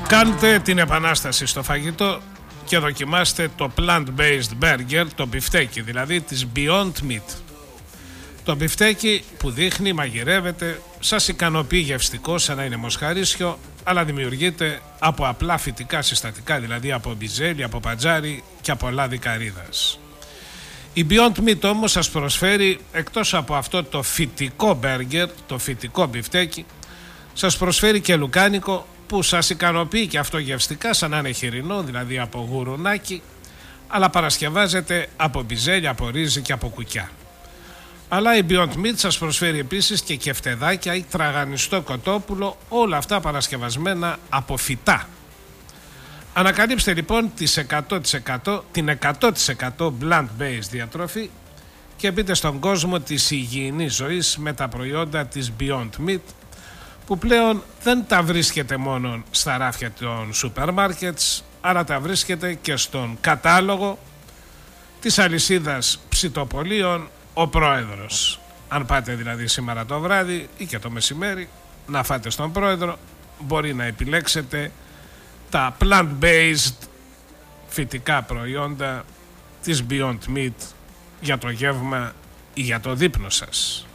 Κάντε την επανάσταση στο φαγητό και δοκιμάστε το plant-based burger, το μπιφτέκι δηλαδή της Beyond Meat. Το μπιφτέκι που δείχνει, μαγειρεύεται, σας ικανοποιεί γευστικό σαν να είναι μοσχαρίσιο, αλλά δημιουργείται από απλά φυτικά συστατικά, δηλαδή από μπιζέλι, από πατζάρι και από λάδι καρύδας. Η Beyond Meat όμως σας προσφέρει, εκτός από αυτό το φυτικό μπέργκερ, το φυτικό μπιφτέκι, σας προσφέρει και λουκάνικο που σας ικανοποιεί και αυτό γευστικά σαν να είναι χοιρινό, δηλαδή από γουρουνάκι, αλλά παρασκευάζεται από μπιζέλια, από ρύζι και από κουκιά. Αλλά η Beyond Meat σας προσφέρει επίσης και κεφτεδάκια ή τραγανιστό κοτόπουλο, όλα αυτά παρασκευασμένα από φυτά. Ανακαλύψτε λοιπόν την 100% plant-based διατροφή και μπείτε στον κόσμο της υγιεινής ζωής με τα προϊόντα της Beyond Meat, που πλέον δεν τα βρίσκεται μόνο στα ράφια των σούπερ μάρκετς, αλλά τα βρίσκεται και στον κατάλογο της αλυσίδας ψητοπολίων Ο Πρόεδρος. Αν πάτε δηλαδή σήμερα το βράδυ ή και το μεσημέρι να φάτε στον Πρόεδρο, μπορεί να επιλέξετε τα plant-based φυτικά προϊόντα της Beyond Meat για το γεύμα ή για το δείπνο σας.